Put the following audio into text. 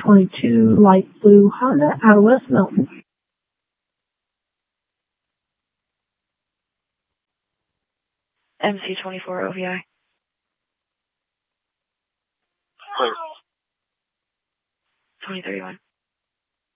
MC22 light blue Honda out of West Milton. MC24 OVI. Clear. 2031.